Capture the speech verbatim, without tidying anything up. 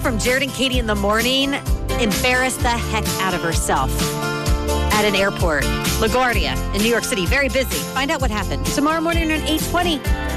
from Jared and Katie in the morning embarrassed the heck out of herself at an airport. LaGuardia in New York City, very busy. Find out what happened tomorrow morning at eight twenty.